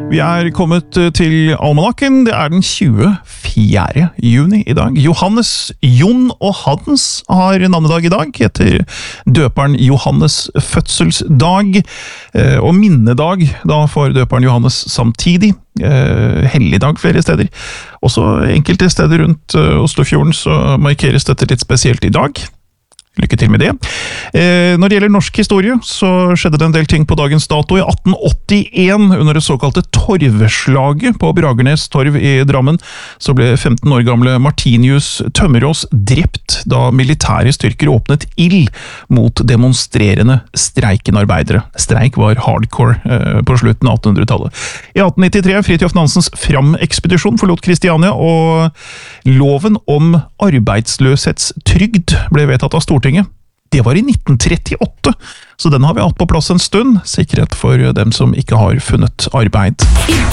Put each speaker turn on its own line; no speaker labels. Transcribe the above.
Vi kommet til almanakken. Det den 24. juni i dag. Johannes, Jon og Hans har navnedag i dag, etter døperen Johannes fødselsdag, og minnedag da for døperen Johannes samtidig. Helligdag flere steder. Også enkelte steder rundt Oslofjorden så markeres dette litt spesielt i dag. Lykke til med det. Når det gjelder norsk historie, så skjedde det en del ting på dagens dato. I 1881, under det såkalte torvslaget på Bragernes torv i Drammen, så ble 15 år gamle Martinius Tømmerås drept da militære styrker åpnet ild mot demonstrerende streikende arbeidere. Streik var hardcore på slutten av 1800-tallet. I 1893, Fridtjof Nansens Fram-ekspedisjon forlot Kristiania, og loven om arbeidsløshetstrygd ble vedtatt av Stortinget. Det var i 1938, så den har vi hatt på plass en stund. Sikkerhet for dem som ikke har funnet arbeid.